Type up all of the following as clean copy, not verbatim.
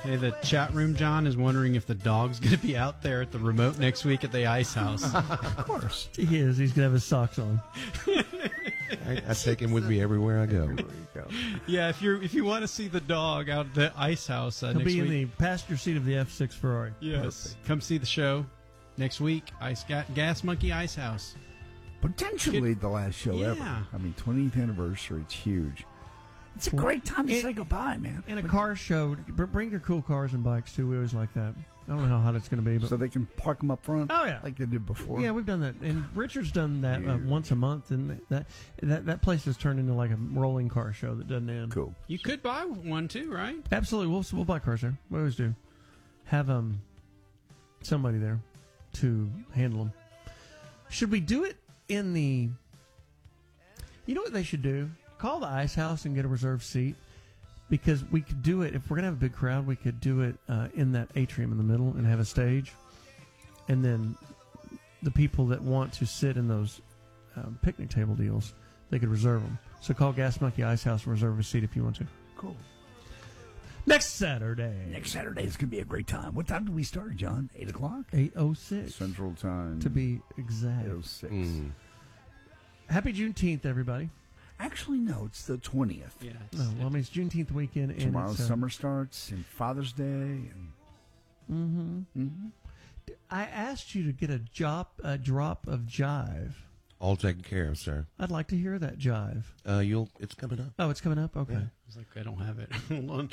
Hey, the chat room, John, is wondering if the dog's going to be out there at the remote next week at the Ice House. Of course. He is. He's going to have his socks on. I take him with me everywhere I go. Yeah, if you want to see the dog out at the Ice House He'll next be in week. the passenger seat of the F6 Ferrari. Yes. Perfect. Come see the show next week. Gas Monkey Ice House. Potentially the last show Yeah. ever. I mean, 20th anniversary. It's huge. It's a great time to say goodbye, man. And a car show. Bring your cool cars and bikes, too. We always like that. I don't know how hot it's going to be. But So they can park them up front? Oh, yeah. Like they did before? yeah, we've done that. And Richard's done that once a month. And that place has turned into like a rolling car show that doesn't end. Cool. You could buy one too, right? Absolutely. We'll buy cars there. We always do. Have somebody there to handle them. Should we do it in the... You know what they should do? Call the Ice House and get a reserved seat, because we could do it, if we're going to have a big crowd, we could do it in that atrium in the middle and have a stage, and then the people that want to sit in those picnic table deals, they could reserve them. So call Gas Monkey Ice House and reserve a seat if you want to. Cool. Next Saturday. Next Saturday is going to be a great time. What time do we start, John? 8 o'clock? 8:06. Central Time. To be exact. 8:06. Happy Juneteenth, everybody. Actually, no, it's the 20th. Yeah. Oh, well, I mean, it's Juneteenth weekend. And Tomorrow it's, summer starts and Father's Day. And I asked you to get a drop of jive. All taken care of, sir. I'd like to hear that jive. It's coming up. Oh, it's coming up? Okay. Yeah. I was like, I don't have it. Hold on.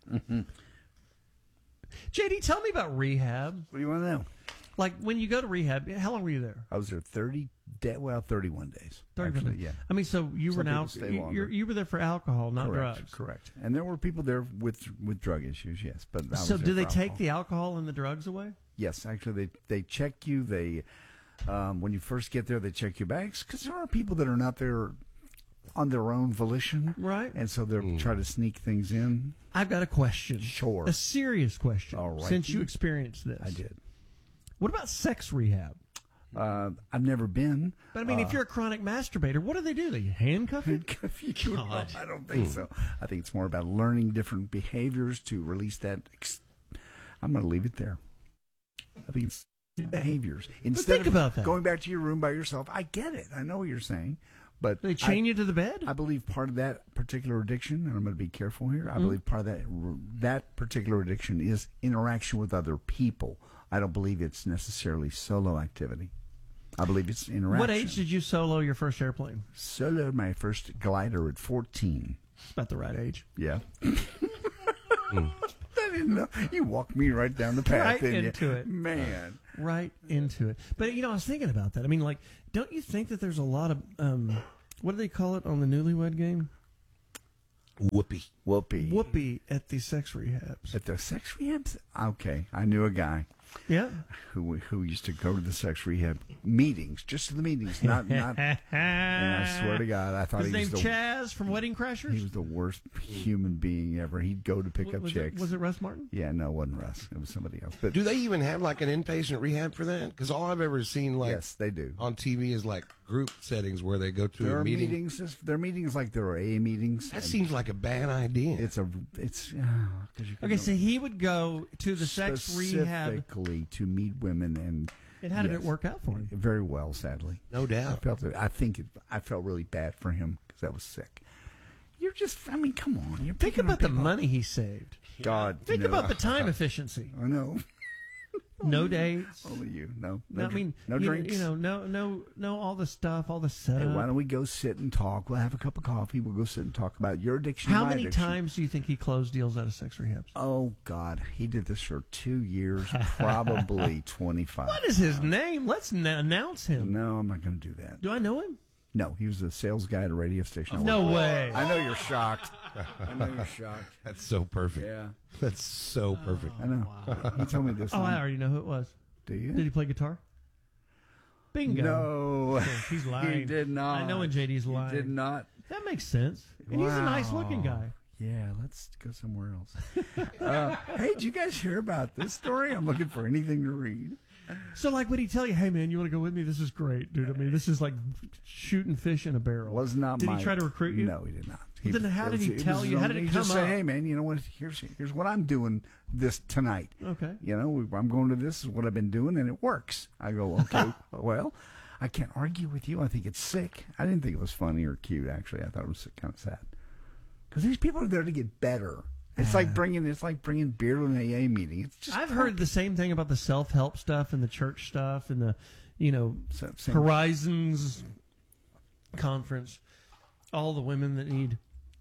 JD, tell me about rehab. what do you want to know? Like, when you go to rehab, how long were you there? I was there 31 days. 30 Actually, days. yeah. I mean, so you Some were people stay longer. you were there for alcohol, not Correct, drugs. correct. And there were people there with drug issues, yes. But I was So there do they for take alcohol. the alcohol and the drugs away? Yes, actually, they check you. They when you first get there, they check your bags, because there are people that are not there on their own volition, Right. And so they're trying to sneak things in. I've got a question. Sure. A serious question. All right. Since you experienced this. I did. What about sex rehab? I've never been. But I mean, if you're a chronic masturbator, what do? They handcuff you? No, I don't think so. I think it's more about learning different behaviors to release that. I'm going to leave it there. I think it's behaviors. Instead think about that. going back to your room by yourself, I get it. I know what you're saying. But They chain you to the bed? I believe part of that particular addiction, and I'm going to be careful here, I believe part of that particular addiction is interaction with other people. I don't believe it's necessarily solo activity. I believe it's interaction. What age did you solo your first airplane? Soloed my first glider at 14. It's about the right age. Yeah. I didn't know. You walked me right down the path, Right didn't into you? it. Man. Right into it. But, I was thinking about that. I mean, like, don't you think that there's a lot of, what do they call it on the Newlywed Game? Whoopee. Whoopee at the sex rehabs. At the sex rehabs? Okay. I knew a guy Yeah. who used to go to the sex rehab meetings, just to the meetings, not. And I swear to God, I thought His he name was the Chaz from Wedding Crashers? he was the worst human being ever. He'd go to pick up was chicks. Was it Russ Martin? Yeah, no, it wasn't Russ. It was somebody else. But Do they even have like an inpatient rehab for that? Because all I've ever seen yes, they do. on TV is like group settings where they go to There a are meeting. meetings. There are meetings like there are AA meetings. That and seems like a bad idea. it's 'cause you can Okay, so he would go to the sex rehab. specifically to meet women, and How did yes, it work out for him? Very well, sadly. No doubt. I felt really bad for him because I was sick. You're just, come on. You're Think picking on about the people. money he saved. God, Think no. about the time efficiency. I know. No dates. Only you. No I mean, no drinks. no, all the stuff, all the Hey, setup. why don't we go sit and talk? We'll have a cup of coffee. We'll go sit and talk about your addiction. How my many addiction. times do you think he closed deals out of sex rehabs? Oh, God. He did this for 2 years, probably 25. What is his name? Let's announce him. No, I'm not going to do that. Do I know him? No, he was a sales guy at a radio station. No way. I know you're shocked. I know you're shocked. That's so perfect. Yeah, That's so perfect. I know. He told me this. Oh, I already know who it was. Do you? Did he play guitar? Bingo. No. He's lying. He did not. I know when JD's lying. He did not. That makes sense. And he's a nice looking guy. Yeah, let's go somewhere else. Hey, did you guys hear about this story? I'm looking for anything to read. So, like, would he tell you, "Hey, man, you want to go with me? This is great, dude. I mean, this is like shooting fish in a barrel." Was not. Did he try to recruit you? No, he did not. Then how did he tell you? How did it he come just up? say, "Hey, man, you know what? Here's what I'm doing this tonight. Okay. You know, I'm going to this. Is what I've been doing, and it works." I go, "Okay, well, I can't argue with you. I think it's sick. I didn't think it was funny or cute. Actually, I thought it was kind of sad because these people are there to get better. It's like bringing beer to an AA meeting. It's just I've heard the same thing about the self-help stuff and the church stuff and the, Same. Horizons conference. All the women that need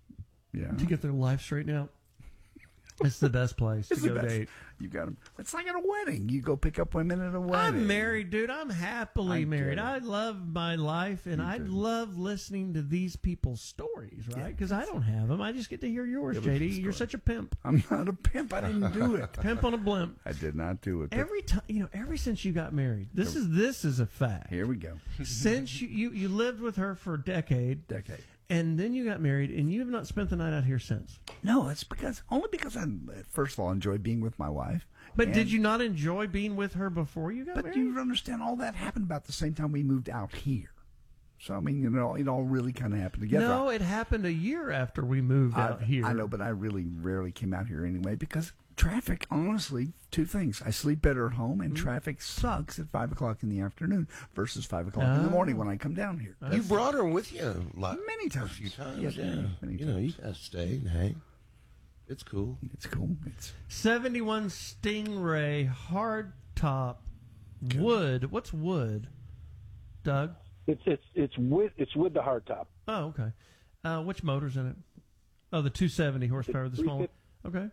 to get their life straightened out. It's the best place to go date. You got them. It's like at a wedding. You go pick up women at a wedding. I'm married, dude. I'm happily married. I love my life, and I love listening to these people's stories, right? Because I don't have them. I just get to hear yours, JD. You're such a pimp. I'm not a pimp. I didn't do it. Pimp on a blimp. I did not do it. Every time, ever since you got married, this is a fact. Here we go. Since you lived with her for a decade, and then you got married, and you have not spent the night out here since. No, it's only because I first of all enjoy being with my wife. But did you not enjoy being with her before you got married? But you understand, all that happened about the same time we moved out here. So I mean, it all really kind of happened together. No, it happened a year after we moved out here. I know, but I really rarely came out here anyway because traffic. Honestly, two things: I sleep better at home, and traffic sucks at 5 o'clock in the afternoon versus 5 o'clock in the morning when I come down here. You brought her with you many times, a few times. Yes, many times. You guys stay and hang. It's cool. It's cool. It's 71 Stingray hardtop wood. What's wood, Doug? It's with the hardtop. Oh, okay. Which motor's in it? Oh, the 270 horsepower, the small one. Okay.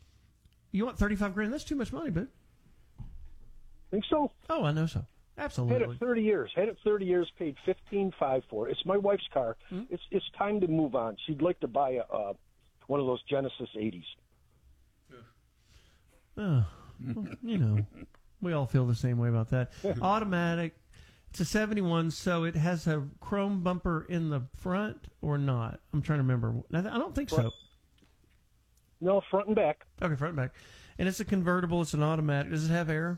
You want $35,000? That's too much money, but Think so? Oh, I know so. Absolutely. Had it 30 years. Paid $15,500 for it. It's my wife's car. Mm-hmm. It's time to move on. She'd like to buy one of those Genesis 80s. Oh, well, we all feel the same way about that. Automatic. It's a 71, so it has a chrome bumper in the front or not? I'm trying to remember. I don't think so. No, front and back. Okay, front and back. And it's a convertible. It's an automatic. Does it have air?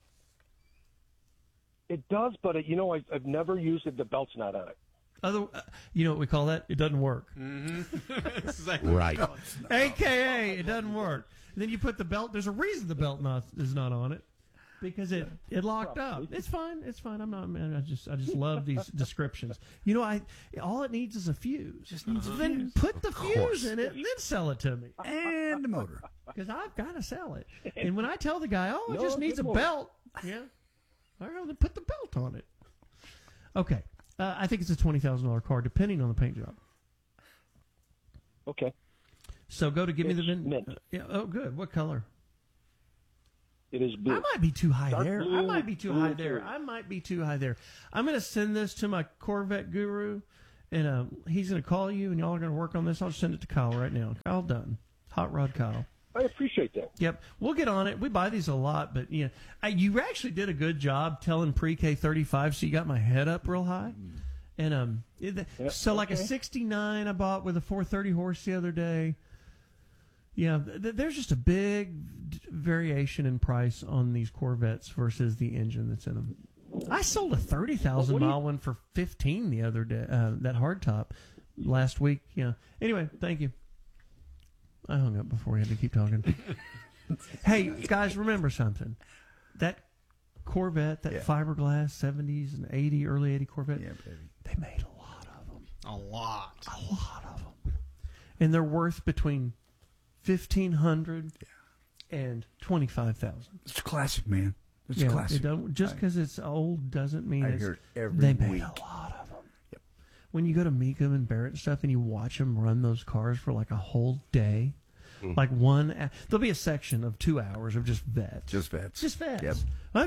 It does, but I've never used it. The belt's not on it. You know what we call that? It doesn't work. Exactly. Right. AKA, it doesn't work. And then you put the belt. There's a reason the belt is not on it, because it locked up. It's fine. It's fine. I'm not. Man, I just love these descriptions. All it needs is a fuse. just needs a Then fuse. put the fuse in it, and then sell it to me. And the motor. Because I've got to sell it. And when I tell the guy, it just needs a good belt. Yeah. All right, then put the belt on it. Okay. I think it's a $20,000 car, depending on the paint job. Okay. So go to give me the VIN. Mint. Yeah. Oh, good. What color? It is blue. I might be too high Dark there. blue, I might be too blue high there. interior. I might be too high there. I'm going to send this to my Corvette guru, and he's going to call you, and y'all are going to work on this. I'll just send it to Kyle right now. Kyle Dunn. Hot Rod Kyle. I appreciate that. Yep, we'll get on it. We buy these a lot, but you actually did a good job telling pre-K 35, so you got my head up real high. And a 69 I bought with a 430 horse the other day. Yeah, there's just a big variation in price on these Corvettes versus the engine that's in them. I sold a 30,000 mile one for 15 the other day. That hardtop last week. Yeah. Anyway, thank you. I hung up before we had to keep talking. Hey, guys, remember something. That Corvette, that fiberglass 70s and 80, early 80 Corvette, they made a lot of them. A lot of them. And they're worth between $1,500 and $25,000. It's a classic, man. It's classic. Just because it's old doesn't mean I hear it every they made week. a lot of them. Yep. When you go to Mecum and Barrett and stuff, and you watch them run those cars for like a whole day, like there'll be a section of 2 hours of just vets. Just vets. Just vets. Yep.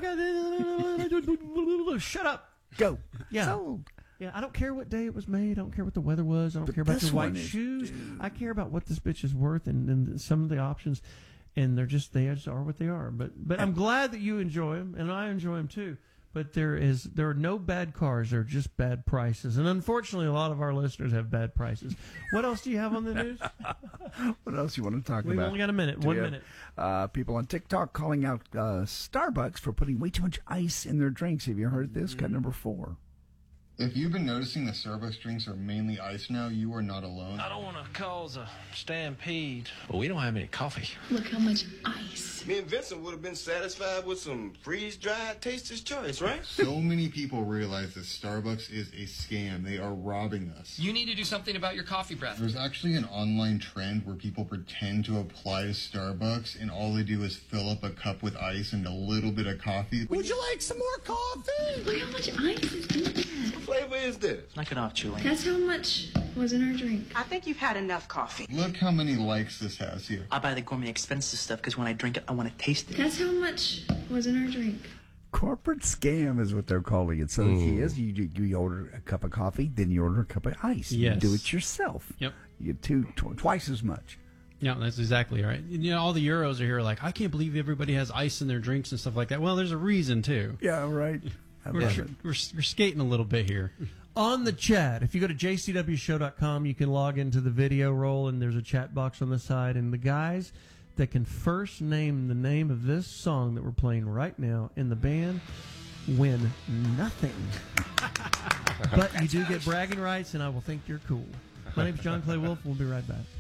Shut up. Go. Yeah. Sold. Yeah, I don't care what day it was made. I don't care what the weather was. I don't care about your white shoes. I care about what this bitch is worth and some of the options. And they just are what they are. But I'm glad that you enjoy them, and I enjoy them too. But there are no bad cars. There are just bad prices. And unfortunately, a lot of our listeners have bad prices. What else do you have on the news? What else you want to talk We've about? only got a minute. 1 minute. People on TikTok calling out Starbucks for putting way too much ice in their drinks. Have you heard this? Cut number 4. If you've been noticing the Starbucks drinks are mainly ice now, you are not alone. I don't want to cause a stampede, but we don't have any coffee. Look how much ice. Me and Vincent would have been satisfied with some freeze-dried Taster's Choice, right? So many people realize that Starbucks is a scam. They are robbing us. You need to do something about your coffee breath. There's actually an online trend where people pretend to apply to Starbucks, and all they do is fill up a cup with ice and a little bit of coffee. Would you like some more coffee? Look how much ice is in there. What flavor is this? Knock it off, Julie. That's how much was in our drink. I think you've had enough coffee. Look how many likes this has here. I buy the gourmet expensive stuff because when I drink it, I want to taste it. That's how much was in our drink. Corporate scam is what they're calling it. So the key is you order a cup of coffee, then you order a cup of ice. Yes. You do it yourself. Yep. You get twice as much. Yeah, that's exactly right. You know, all the Euros are here like, I can't believe everybody has ice in their drinks and stuff like that. Well, there's a reason, too. Yeah, right. We're skating a little bit here. On the chat, if you go to jcwshow.com, you can log into the video roll, and there's a chat box on the side. And the guys that can first name the name of this song that we're playing right now in the band win nothing. But you do get bragging rights, and I will think you're cool. My name's John Clay Wolf. We'll be right back.